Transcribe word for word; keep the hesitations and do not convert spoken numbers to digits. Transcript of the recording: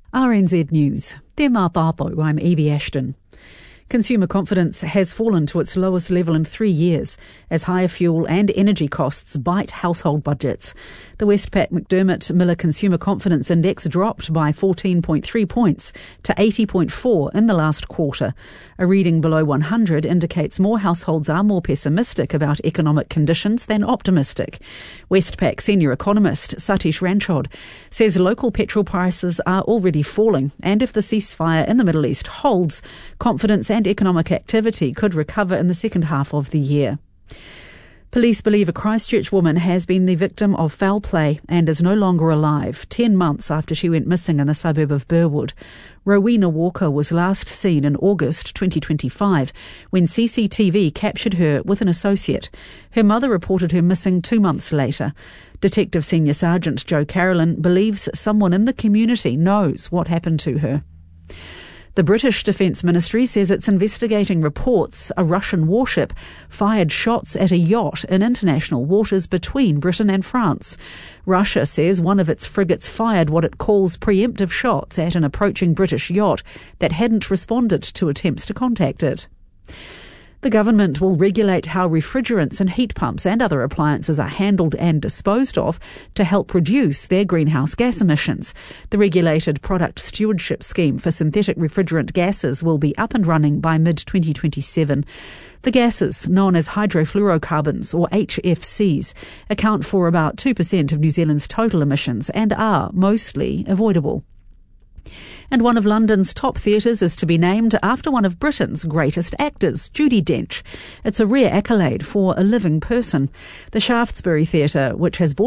R N Z News. Te mā pāpau, I'm Evie Ashton. Consumer confidence has fallen to its lowest level in three years as higher fuel and energy costs bite household budgets. The Westpac McDermott Miller Consumer Confidence Index dropped by fourteen point three points to eighty point four in the last quarter. A reading below one hundred indicates more households are more pessimistic about economic conditions than optimistic. Westpac senior economist Satish Ranchod says local petrol prices are already falling, and if the ceasefire in the Middle East holds, confidence and economic activity could recover in the second half of the year. Police believe a Christchurch woman has been the victim of foul play and is no longer alive, ten months after she went missing in the suburb of Burwood. Rowena Walker was last seen in August twenty twenty-five when C C T V captured her with an associate. Her mother reported her missing two months later. Detective Senior Sergeant Joe Carolyn believes someone in the community knows what happened to her. The British Defence Ministry says it's investigating reports a Russian warship fired shots at a yacht in international waters between Britain and France. Russia says one of its frigates fired what it calls preemptive shots at an approaching British yacht that hadn't responded to attempts to contact it. The government will regulate how refrigerants and heat pumps and other appliances are handled and disposed of to help reduce their greenhouse gas emissions. The regulated product stewardship scheme for synthetic refrigerant gases will be up and running by mid twenty twenty-seven. The gases, known as hydrofluorocarbons or H F Cs, account for about two percent of New Zealand's total emissions and are mostly avoidable. And one of London's top theatres is to be named after one of Britain's greatest actors, Judi Dench. It's a rare accolade for a living person. The Shaftesbury Theatre, which has